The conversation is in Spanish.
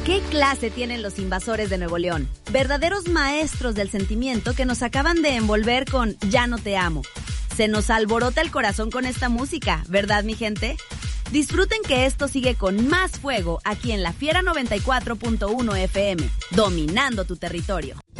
¿Qué clase tienen los Invasores de Nuevo León? Verdaderos maestros del sentimiento que nos acaban de envolver con Ya no te amo. Se nos alborota el corazón con esta música, ¿verdad, mi gente? Disfruten que esto sigue con más fuego aquí en La Fiera 94.1 FM, dominando tu territorio.